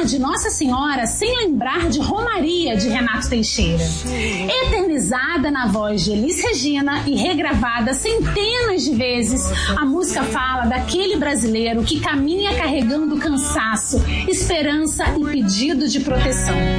de Nossa Senhora sem lembrar de Romaria, de Renato Teixeira. Eternizada na voz de Elis Regina e regravada centenas de vezes, a música fala daquele brasileiro que caminha carregando cansaço, esperança e pedido de proteção.